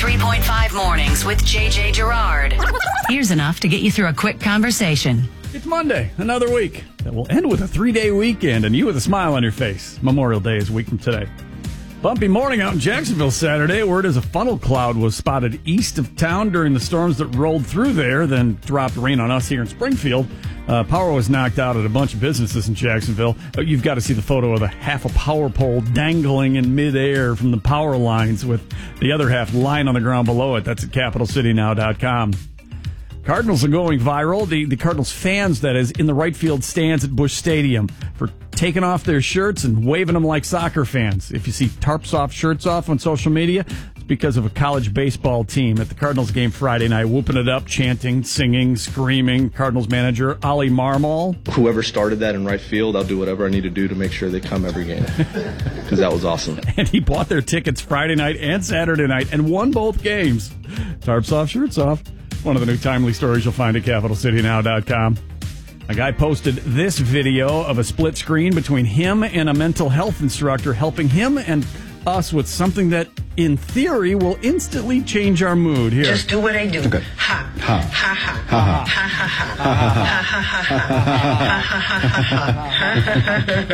93.5 Mornings with JJ Gerard. Here's enough to get you through a quick conversation. It's Monday, another week that will end with a 3-day weekend and you with a smile on your face. Memorial Day is a week from today. Bumpy morning out in Jacksonville Saturday. Word is a funnel cloud was spotted east of town during the storms that rolled through there, then dropped rain on us here in Springfield. Power was knocked out at a bunch of businesses in Jacksonville. You've got to see the photo of the half a power pole dangling in midair from the power lines with the other half lying on the ground below it. That's at CapitalCityNow.com. Cardinals are going viral. The Cardinals fans, that is, in the right field stands at Busch Stadium for taking off their shirts and waving them like soccer fans. If you see tarps off, shirts off on social media, it's because of a college baseball team at the Cardinals game Friday night, whooping it up, chanting, singing, screaming. Cardinals manager Ollie Marmol. Whoever started that in right field, I'll do whatever I need to do to make sure they come every game, because that was awesome. And he bought their tickets Friday night and Saturday night and won both games. Tarps off, shirts off. One of the new timely stories you'll find at CapitalCityNow.com. A guy posted this video of a split screen between him and a mental health instructor helping him and us with something that, in theory, will instantly change our mood. Here. Just do what I do. Okay. Ha. Ha. Ha. Ha. Ha. Ha. Ha. Ha. Ha. Ha. Ha. Ha. Ha.